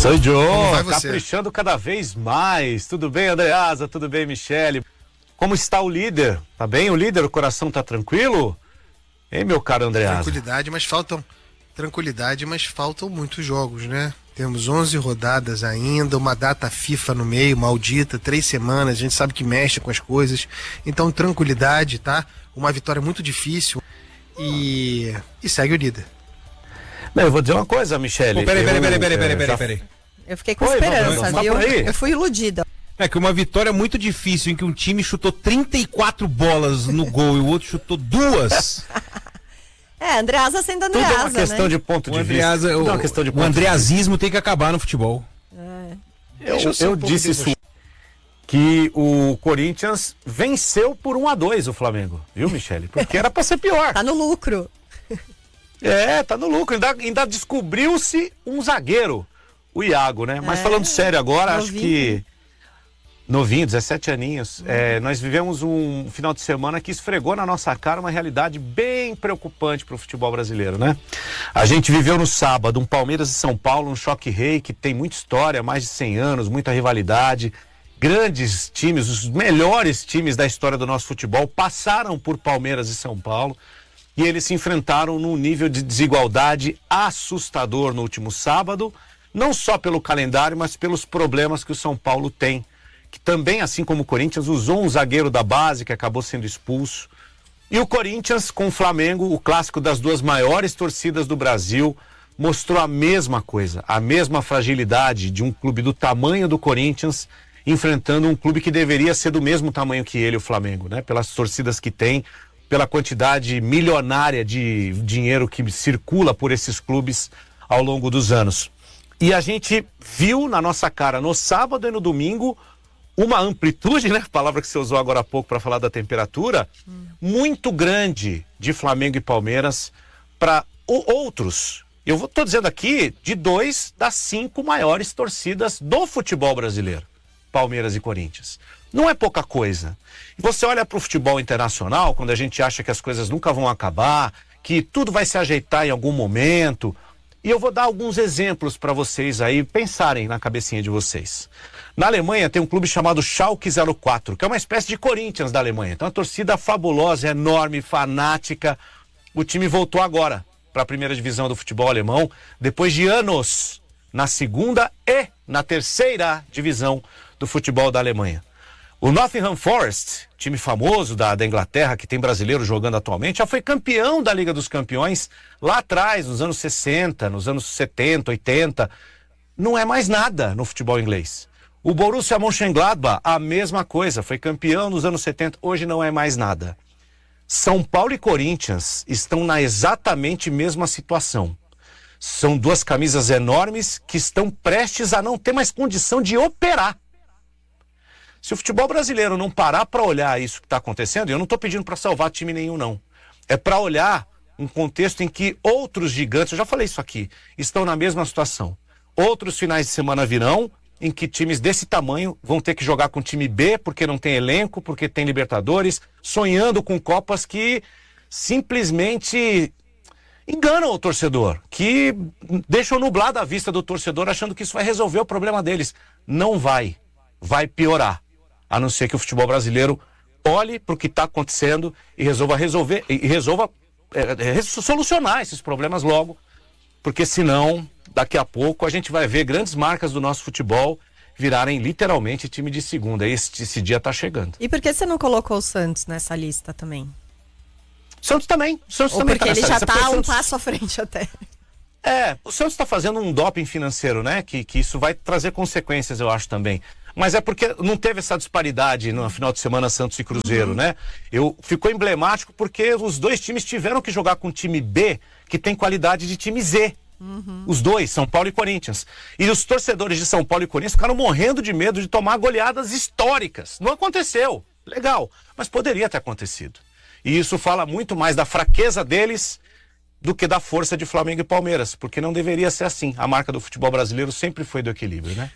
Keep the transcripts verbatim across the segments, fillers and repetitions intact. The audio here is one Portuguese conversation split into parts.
Sou Joe, Como vai você? caprichando cada vez mais. Tudo bem, Andreasa? Tudo bem, Michele? Como está o líder? Tá bem o líder? O coração tá tranquilo? Hein, meu caro Andreasa? Tranquilidade, mas faltam tranquilidade, mas faltam muitos jogos, né? Temos onze rodadas ainda, uma data FIFA no meio, maldita, três semanas, a gente sabe que mexe com as coisas. Então, tranquilidade, tá? Uma vitória muito difícil e, e segue o líder. Não, eu vou dizer uma coisa, Michele. Pô, peraí, peraí, eu, peraí, peraí, é, peraí, peraí, já- peraí. Eu fiquei com Oi, esperança, vamos, viu? vamos por aí. Eu fui iludida. É que uma vitória muito difícil em que um time chutou trinta e quatro bolas no gol e o outro chutou duas. É, Andreasa sendo Tudo é uma Andreasa, questão né? de ponto O, de Andreasa, vista. o, Tudo é uma questão de o ponto de vista. andreazismo tem que acabar no futebol. Eu, Deixa eu ser eu um pouco disse isso, debochado. que o Corinthians venceu por um a dois o Flamengo, viu, Michele? Porque era pra ser pior. Tá no lucro. É, tá no lucro. Ainda, ainda descobriu-se um zagueiro, o Iago, né? Mas É, falando sério agora, acho novinho. que... Novinho, dezessete aninhos. É, nós vivemos um final de semana que esfregou na nossa cara uma realidade bem preocupante para o futebol brasileiro, né? A gente viveu no sábado um Palmeiras e São Paulo, um choque rei que tem muita história, mais de cem anos, muita rivalidade. Grandes times, os melhores times da história do nosso futebol passaram por Palmeiras e São Paulo e eles se enfrentaram num nível de desigualdade assustador no último sábado, não só pelo calendário, mas pelos problemas que o São Paulo tem, que também, assim como o Corinthians, usou um zagueiro da base que acabou sendo expulso. E o Corinthians, com o Flamengo, o clássico das duas maiores torcidas do Brasil, mostrou a mesma coisa, a mesma fragilidade de um clube do tamanho do Corinthians, enfrentando um clube que deveria ser do mesmo tamanho que ele, o Flamengo, né? Pelas torcidas que tem, pela quantidade milionária de dinheiro que circula por esses clubes ao longo dos anos. E a gente viu na nossa cara, no sábado e no domingo, uma amplitude, né? Palavra que você usou agora há pouco para falar da temperatura, hum. muito grande de Flamengo e Palmeiras para outros. Eu estou dizendo aqui de dois das cinco maiores torcidas do futebol brasileiro, Palmeiras e Corinthians. Não é pouca coisa. Você olha para o futebol internacional, quando a gente acha que as coisas nunca vão acabar, que tudo vai se ajeitar em algum momento. E eu vou dar alguns exemplos para vocês aí pensarem na cabecinha de vocês. Na Alemanha tem um clube chamado Schalke zero quatro, que é uma espécie de Corinthians da Alemanha. Então, uma torcida fabulosa, enorme, fanática. O time voltou agora para a primeira divisão do futebol alemão, depois de anos na segunda e na terceira divisão do futebol da Alemanha. O Nottingham Forest, time famoso da, da Inglaterra, que tem brasileiro jogando atualmente, já foi campeão da Liga dos Campeões lá atrás, nos anos sessenta, nos anos setenta, oitenta. Não é mais nada no futebol inglês. O Borussia Mönchengladbach, a mesma coisa, foi campeão nos anos setenta, hoje não é mais nada. São Paulo e Corinthians estão na exatamente mesma situação. São duas camisas enormes que estão prestes a não ter mais condição de operar. Se o futebol brasileiro não parar para olhar isso que está acontecendo, eu não estou pedindo para salvar time nenhum, não. É para olhar um contexto em que outros gigantes, eu já falei isso aqui, estão na mesma situação. Outros finais de semana virão em que times desse tamanho vão ter que jogar com time B porque não tem elenco, porque tem Libertadores, sonhando com Copas que simplesmente enganam o torcedor, que deixam nublada a vista do torcedor achando que isso vai resolver o problema deles. Não vai, vai piorar, a não ser que o futebol brasileiro olhe para o que está acontecendo e resolva resolver e resolva é, é, solucionar esses problemas logo, porque senão daqui a pouco a gente vai ver grandes marcas do nosso futebol virarem literalmente time de segunda. Esse, esse dia está chegando. E por que você não colocou o Santos nessa lista também? O Santos também. O Santos Ou também porque tá ele já lista, está o um Santos... passo à frente até. É, o Santos está fazendo um doping financeiro, né? Que, que isso vai trazer consequências, eu acho também. Mas é porque não teve essa disparidade no final de semana Santos e Cruzeiro, uhum. né? Eu, ficou emblemático porque os dois times tiveram que jogar com um time B que tem qualidade de time Z. Uhum. Os dois, São Paulo e Corinthians. E os torcedores de São Paulo e Corinthians ficaram morrendo de medo de tomar goleadas históricas. Não aconteceu, legal, mas poderia ter acontecido. E isso fala muito mais da fraqueza deles do que da força de Flamengo e Palmeiras, porque não deveria ser assim. A marca do futebol brasileiro sempre foi do equilíbrio, né?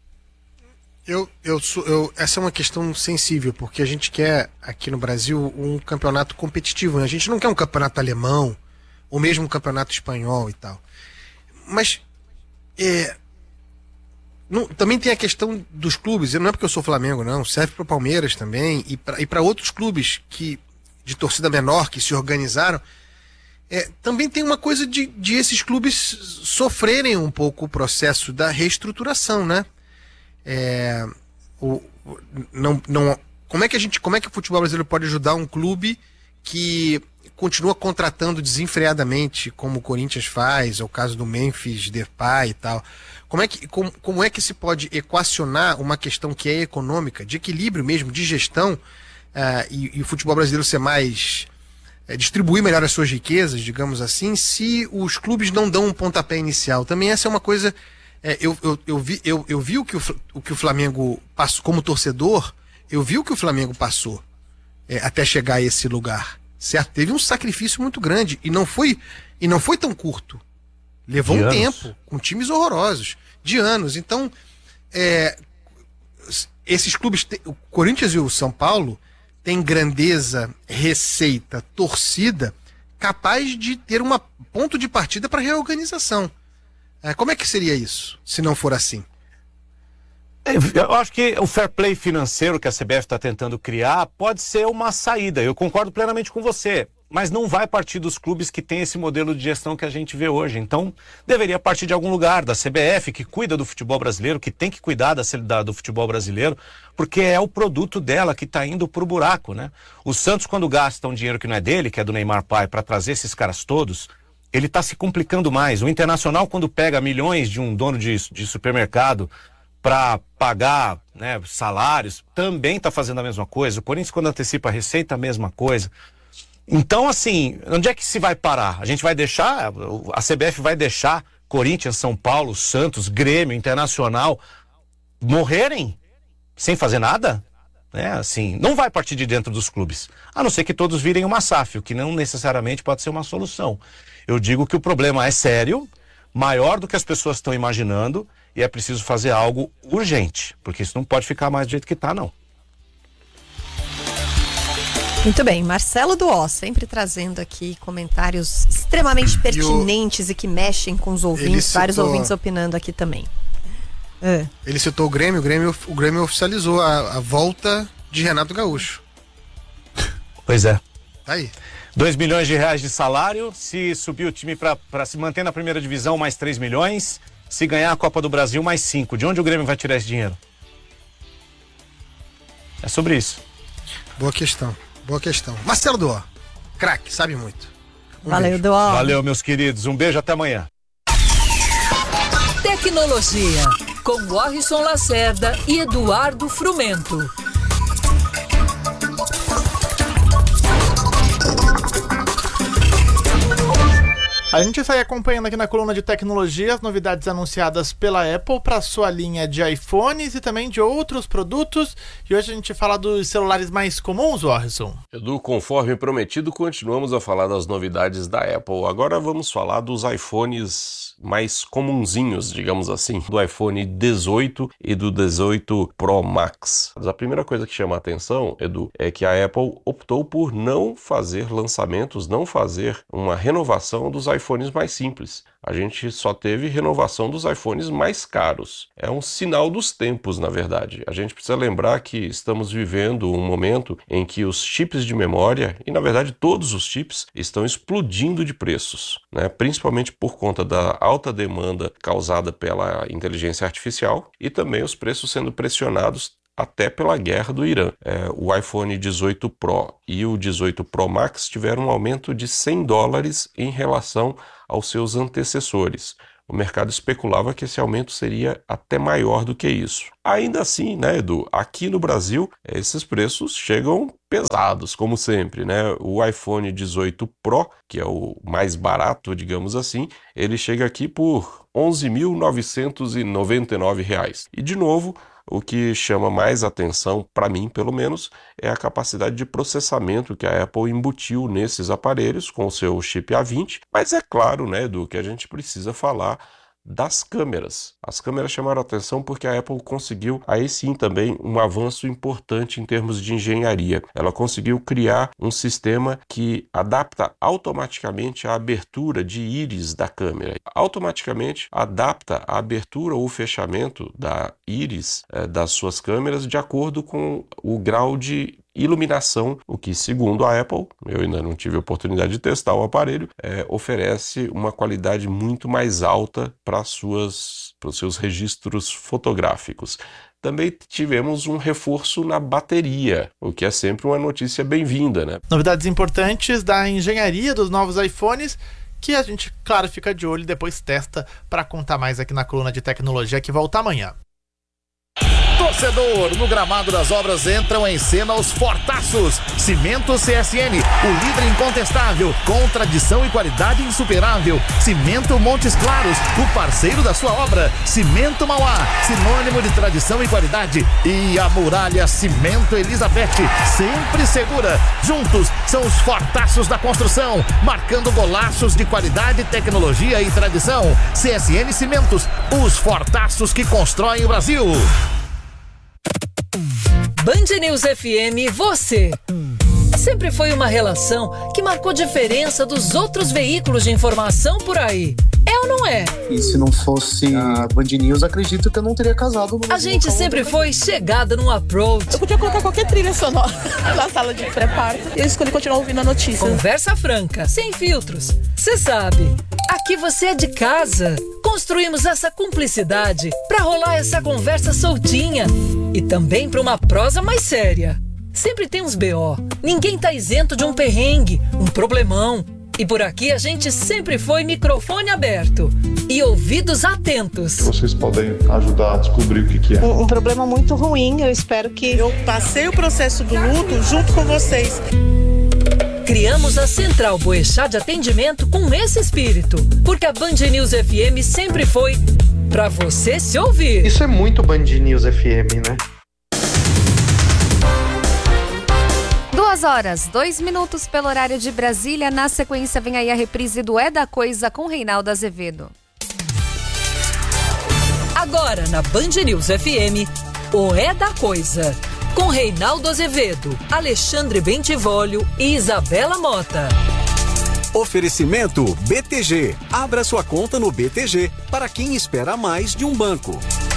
Eu, eu, eu, essa é uma questão sensível, porque a gente quer aqui no Brasil um campeonato competitivo, né? A gente não quer um campeonato alemão, ou mesmo um campeonato espanhol e tal. Mas é, não, também tem a questão dos clubes, não é porque eu sou Flamengo, não, serve para o Palmeiras também e para outros clubes que, de torcida menor que se organizaram. É, também tem uma coisa de, de esses clubes sofrerem um pouco o processo da reestruturação, né? É, o, o, não, não, como é que a gente, como é que o futebol brasileiro pode ajudar um clube que continua contratando desenfreadamente, como o Corinthians faz, é o caso do Memphis Depay e tal? Como é que, como, como é que se pode equacionar uma questão que é econômica, de equilíbrio mesmo, de gestão, uh, e, e o futebol brasileiro ser mais... É, distribuir melhor as suas riquezas, digamos assim, se os clubes não dão um pontapé inicial? Também essa é uma coisa... É, eu, eu, eu, vi, eu, eu vi o que o, o que o Flamengo passou, como torcedor, eu vi o que o Flamengo passou é, até chegar a esse lugar, certo? Teve um sacrifício muito grande e não foi, e não foi tão curto. Levou De um anos. tempo, com times horrorosos, de anos. Então, é, esses clubes, o Corinthians e o São Paulo, tem grandeza, receita, torcida, capaz de ter um ponto de partida para reorganização. É, como é que seria isso, se não for assim? Eu acho que o fair play financeiro que a C B F está tentando criar pode ser uma saída. Eu concordo plenamente com você, mas não vai partir dos clubes que têm esse modelo de gestão que a gente vê hoje. Então, deveria partir de algum lugar, da C B F, que cuida do futebol brasileiro, que tem que cuidar da, da, do futebol brasileiro, porque é o produto dela que está indo pro buraco, né? O Santos, quando gasta um dinheiro que não é dele, que é do Neymar Pai, para trazer esses caras todos, ele está se complicando mais. O Internacional, quando pega milhões de um dono de, de supermercado para pagar, né, salários, também está fazendo a mesma coisa. O Corinthians, quando antecipa a receita, a mesma coisa. Então, assim, onde é que se vai parar? A gente vai deixar, a C B F vai deixar Corinthians, São Paulo, Santos, Grêmio, Internacional morrerem sem fazer nada? É, assim, não vai partir de dentro dos clubes, a não ser que todos virem uma S A F, o que não necessariamente pode ser uma solução. Eu digo que o problema é sério, maior do que as pessoas estão imaginando, e é preciso fazer algo urgente, porque isso não pode ficar mais do jeito que está, não. Muito bem, Marcelo Duó, sempre trazendo aqui comentários extremamente pertinentes e, o... e que mexem com os ouvintes, citou... vários ouvintes opinando aqui também. É. Ele citou o Grêmio, o Grêmio, o Grêmio oficializou a, a volta de Renato Gaúcho. Pois é. Tá aí. dois milhões de reais de salário, se subir o time para se manter na primeira divisão, mais três milhões, se ganhar a Copa do Brasil, mais cinco. De onde o Grêmio vai tirar esse dinheiro? É sobre isso. Boa questão, boa questão. Marcelo Duó, craque, sabe muito. Um Valeu, Duó. Valeu, meus queridos. Um beijo, até amanhã. Tecnologia, com Warrison Lacerda e Eduardo Frumento. A gente sai acompanhando aqui na coluna de tecnologia as novidades anunciadas pela Apple para sua linha de iPhones e também de outros produtos. E hoje a gente fala dos celulares mais comuns, Warrison. Edu, conforme prometido, continuamos a falar das novidades da Apple. Agora vamos falar dos iPhones mais comunzinhos, digamos assim, do iPhone dezoito e do dezoito Pro Max. A primeira coisa que chama a atenção, Edu, é que a Apple optou por não fazer lançamentos, não fazer uma renovação dos iPhones mais simples. A gente só teve renovação dos iPhones mais caros. É um sinal dos tempos, na verdade. A gente precisa lembrar que estamos vivendo um momento em que os chips de memória, e na verdade todos os chips, estão explodindo de preços, né? Principalmente por conta da alta demanda causada pela inteligência artificial e também os preços sendo pressionados até pela guerra do Irã. É, o iPhone dezoito Pro e o dezoito Pro Max tiveram um aumento de cem dólares em relação aos seus antecessores. O mercado especulava que esse aumento seria até maior do que isso. Ainda assim, né, Edu, aqui no Brasil, esses preços chegam pesados, como sempre, né? O iPhone dezoito Pro, que é o mais barato, digamos assim, ele chega aqui por onze mil novecentos e noventa e nove reais. E, de novo, o que chama mais atenção, para mim pelo menos, é a capacidade de processamento que a Apple embutiu nesses aparelhos com o seu chip A vinte, mas é claro, né, Edu, que a gente precisa falar das câmeras. As câmeras chamaram a atenção porque a Apple conseguiu, aí sim também, um avanço importante em termos de engenharia. Ela conseguiu criar um sistema que adapta automaticamente a abertura de íris da câmera. Automaticamente adapta a abertura ou fechamento da íris eh, das suas câmeras de acordo com o grau de iluminação, o que, segundo a Apple, eu ainda não tive a oportunidade de testar o aparelho, é, oferece uma qualidade muito mais alta para suas, para os seus registros fotográficos. Também tivemos um reforço na bateria, o que é sempre uma notícia bem-vinda, né? Novidades importantes da engenharia dos novos iPhones, que a gente, claro, fica de olho e depois testa para contar mais aqui na coluna de tecnologia que volta amanhã. Torcedor, no gramado das obras entram em cena os fortaços. Cimento C S N, o líder incontestável, com tradição e qualidade insuperável. Cimento Montes Claros, o parceiro da sua obra. Cimento Mauá, sinônimo de tradição e qualidade. E a Muralha Cimento Elizabeth, sempre segura. Juntos são os fortaços da construção, marcando golaços de qualidade, tecnologia e tradição. C S N Cimentos, os fortaços que constroem o Brasil. Band News F M, você. Sempre foi uma relação que marcou diferença dos outros veículos de informação por aí. É ou não é? E se não fosse a Band News, acredito que eu não teria casado. A gente sempre foi chegada num approach. Eu podia colocar qualquer trilha sonora na sala de pré-parto. E eu escolhi continuar ouvindo a notícia. Conversa franca, sem filtros. Você sabe, aqui você é de casa. Construímos essa cumplicidade pra rolar essa conversa soltinha. E também pra uma prosa mais séria. Sempre tem uns B O. Ninguém tá isento de um perrengue, um problemão. E por aqui a gente sempre foi microfone aberto e ouvidos atentos. Vocês podem ajudar a descobrir o que, que é. Um, um problema muito ruim, eu espero que... Eu passei o processo do luto junto com vocês. Criamos a Central Boechat de atendimento com esse espírito, porque a Band News F M sempre foi pra você se ouvir. Isso é muito Band News F M, né? Duas horas, dois minutos pelo horário de Brasília. Na sequência vem aí a reprise do É da Coisa com Reinaldo Azevedo. Agora na Band News F M, o É da Coisa, com Reinaldo Azevedo, Alexandre Bentivolio e Isabela Mota. Oferecimento B T G. Abra sua conta no B T G para quem espera mais de um banco.